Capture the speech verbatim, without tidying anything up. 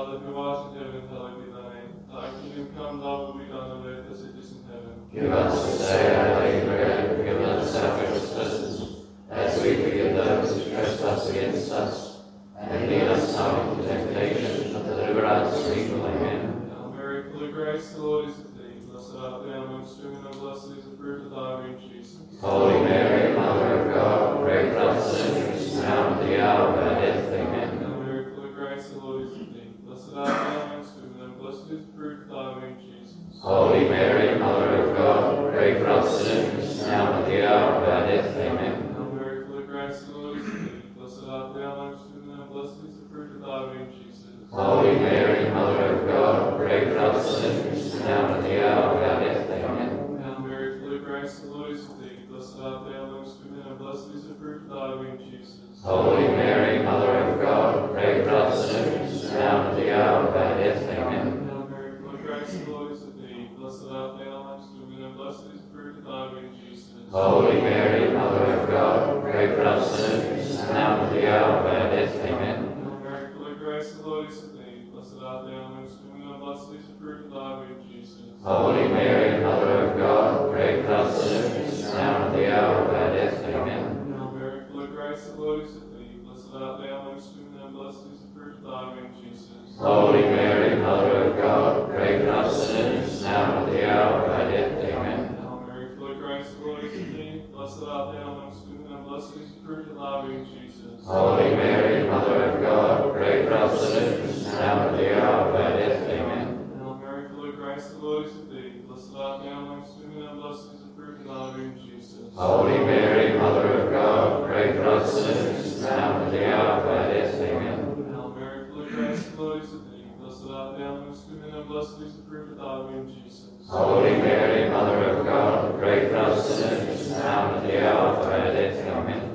Father who art in heaven, hallowed be thy name. Thy kingdom come, thy will be done on earth as it is in heaven. Give us this day our daily bread, and forgive us our trespasses, as we forgive those who trespass against us. And lead us not into temptation, but deliver us from evil. Amen. Hail Mary, full of grace, the Lord is with thee. Blessed art thou amongst women, and blessed is the fruit of thy womb, Jesus. Holy Mary, Mother of God, pray for us sinners, now and at the hour of our death. Amen. Hail Mary, full of grace, the Lord is with thee. Blessed art thou amongst women, and blessed is the fruit of thy womb, Jesus. Holy Mary, Mother of God, pray for us sinners, now and at the hour of our death. Amen. Hail Mary, full of grace, the Lord is with thee. Blessed art thou amongst women, and blessed is the fruit of thy womb, Jesus. Holy Mary, Mother of God, pray for us sinners, now and at the hour of our death. Amen. Hail Mary, full of grace, the Lord is with thee. Blessed art thou amongst women, and blessed is the fruit of thy womb, Jesus. Holy Mary, Mother of God, pray for us sinners, now and at the hour of our death. Amen. Hail Mary, full of grace, the Lord is with thee. Blessed art thou amongst women, and blessed is the fruit of thy womb, Jesus. Holy Mary, Mother of God, pray for us sinners, now and at the hour of our death. Amen. Hail Mary, full of grace, the Lord is with thee. Blessed art thou amongst women, and blessed is the fruit of thy womb, Jesus. Holy Mary, Mother of God, pray for us sinners, now and at the hour of our death. Amen. Hail Mary, full of grace, the Lord is with thee. Blessed art thou amongst women, and blessed is the fruit of thy womb, Jesus. Holy Mary, Mother of God, pray for us sinners, now and at the hour of our death. Amen. Hail Mary, full of grace, the Lord is with thee. Blessed art thou amongst women, and blessed is the fruit of thy womb, Jesus. Holy Mary, Mother of God, pray for us sinners, now and at the hour of our death. Amen. Hail Mary, full of grace, the Lord is with thee. Blessed art thou amongst women, and blessed is the fruit of thy womb, Jesus. Holy Mary, Mother of God, pray for us sinners, now and at the hour of our death. Amen. Hail Mary, full of grace, the Lord is with thee. Blessed art thou amongst women, and blessed is the fruit of thy womb, Jesus. Holy Mary, Mother of God, pray for us sinners, now and at the hour of our death. Amen.